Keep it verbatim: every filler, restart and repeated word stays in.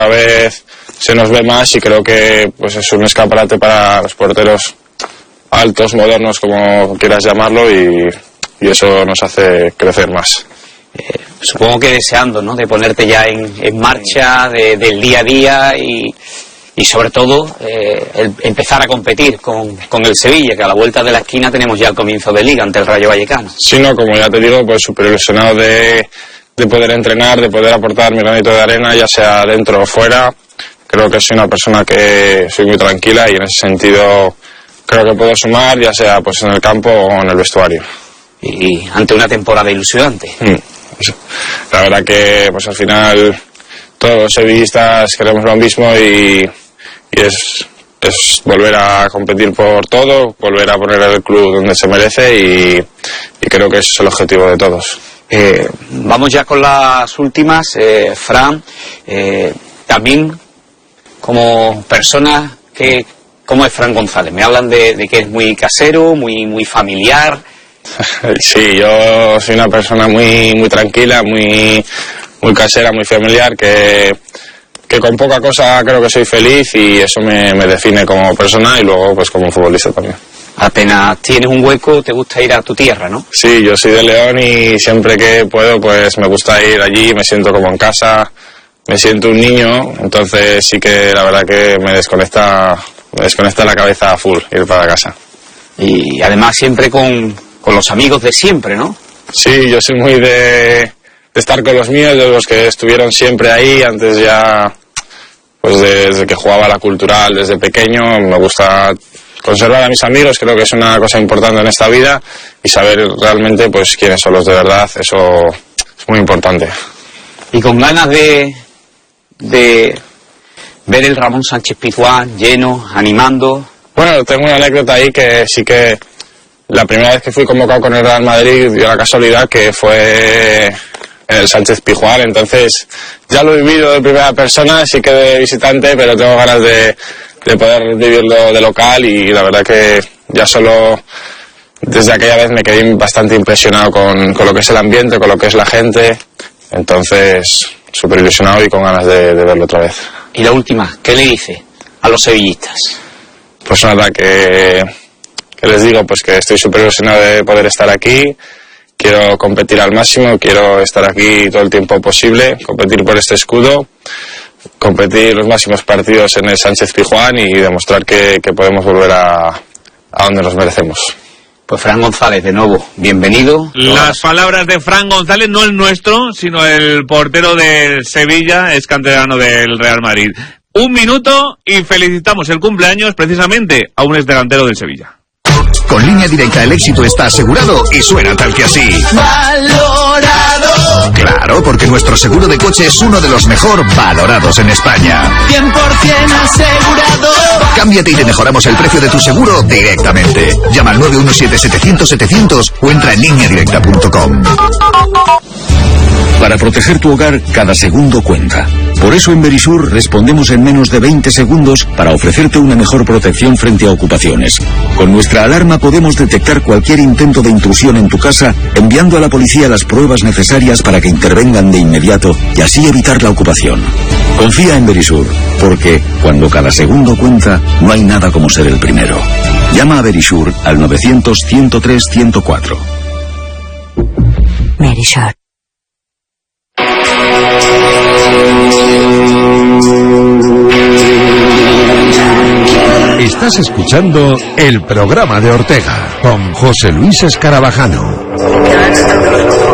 Cada vez se nos ve más y creo que pues es un escaparate para los porteros altos, modernos, como quieras llamarlo, y, y eso nos hace crecer más. Eh, supongo que deseando, ¿no?, de ponerte ya en, en marcha, de, del día a día y, y sobre todo eh, el, empezar a competir con, con el Sevilla, que a la vuelta de la esquina tenemos ya el comienzo de Liga ante el Rayo Vallecano. Sí, no, como ya te digo, pues súper ilusionado de, de poder entrenar, de poder aportar mi granito de arena, ya sea dentro o fuera. Creo que soy una persona que soy muy tranquila y en ese sentido creo que puedo sumar, ya sea pues en el campo o en el vestuario. Y ante una temporada ilusionante. Mm. La verdad que pues al final todos los sevillistas queremos lo mismo y, y es, es volver a competir por todo, volver a poner el club donde se merece y, y creo que ese es el objetivo de todos. Eh, vamos ya con las últimas. eh, Fran, eh, también como persona, que, ¿cómo es Fran González? Me hablan de, de que es muy casero, muy, muy familiar. Sí, yo soy una persona muy, muy tranquila, muy, muy casera, muy familiar, que, que con poca cosa creo que soy feliz y eso me, me define como persona y luego pues como futbolista también. Apenas tienes un hueco, te gusta ir a tu tierra, ¿no? Sí, yo soy de León y siempre que puedo pues me gusta ir allí, me siento como en casa, me siento un niño, entonces sí que la verdad que me desconecta, me desconecta la cabeza a full ir para casa. Y además siempre con, con los amigos de siempre, ¿no? Sí, yo soy muy de, de estar con los míos, de los que estuvieron siempre ahí, antes ya, pues desde que jugaba a la Cultural, desde pequeño, me gusta conservar a mis amigos, creo que es una cosa importante en esta vida y saber realmente pues quiénes son los de verdad, eso es muy importante. Y con ganas de, de ver el Ramón Sánchez Pizjuán lleno, animando. Bueno, tengo una anécdota ahí que sí que la primera vez que fui convocado con el Real Madrid dio la casualidad que fue en el Sánchez Pizjuán, entonces ya lo he vivido de primera persona, sí que de visitante, pero tengo ganas de, de poder vivirlo de local y la verdad que ya solo desde aquella vez me quedé bastante impresionado con, con lo que es el ambiente, con lo que es la gente, entonces súper ilusionado y con ganas de, de verlo otra vez. Y la última, ¿qué le dice a los sevillistas? Pues nada, que, que les digo pues que estoy súper ilusionado de poder estar aquí, quiero competir al máximo, quiero estar aquí todo el tiempo posible, competir por este escudo, competir los máximos partidos en el Sánchez Pizjuán y demostrar que, que podemos volver a, a donde nos merecemos. Pues Fran González, de nuevo, bienvenido. Las palabras de Fran González, no el nuestro, sino el portero del Sevilla, es canterano del Real Madrid. Un minuto y felicitamos el cumpleaños precisamente a un exdelantero del Sevilla. Con Línea Directa el éxito está asegurado y suena tal que así. ¡Valorado! Claro, porque nuestro seguro de coche es uno de los mejor valorados en España. cien por ciento asegurado. Cámbiate y te mejoramos el precio de tu seguro directamente. Llama al nueve uno siete setecientos setecientos o entra en línea directa punto com. Para proteger tu hogar, cada segundo cuenta. Por eso en Verisur respondemos en menos de veinte segundos para ofrecerte una mejor protección frente a ocupaciones. Con nuestra alarma podemos detectar cualquier intento de intrusión en tu casa, enviando a la policía las pruebas necesarias para que intervengan de inmediato y así evitar la ocupación. Confía en Verisur, porque cuando cada segundo cuenta, no hay nada como ser el primero. Llama a Verisur al novecientos, ciento tres, ciento cuatro. Verisur. Estás escuchando el programa de Ortega con José Luis Escarabajano.